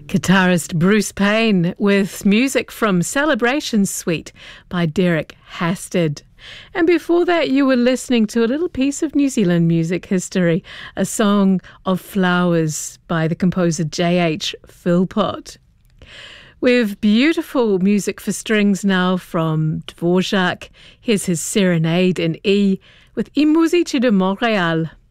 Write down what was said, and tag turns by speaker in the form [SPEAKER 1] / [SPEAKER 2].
[SPEAKER 1] Guitarist Bruce Payne with music from Celebration Suite by Derek Hasted. And before that, you were listening to a little piece of New Zealand music history, a song of Flowers by the composer J.H. Philpott. With beautiful music for strings now from Dvorak. Here's his Serenade in E with I Musici de Montréal.